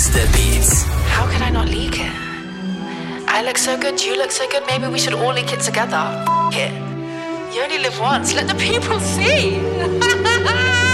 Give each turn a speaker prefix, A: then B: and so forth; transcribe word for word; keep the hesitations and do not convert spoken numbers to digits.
A: leaks the beats.
B: How could I not leak it? I look so good, you look so good, maybe we should all leak it together. F it. You only live once, let the people see.